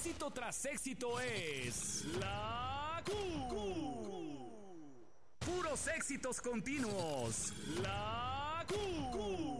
Éxito tras éxito es la Q. Puros éxitos continuos. La Q.